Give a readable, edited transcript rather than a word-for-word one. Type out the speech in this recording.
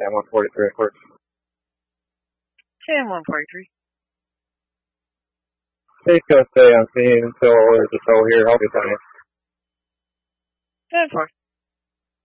Yeah, 143, of course. 10-143. Please go stay on scene until there's a tow here. I'll be fine. 10-4.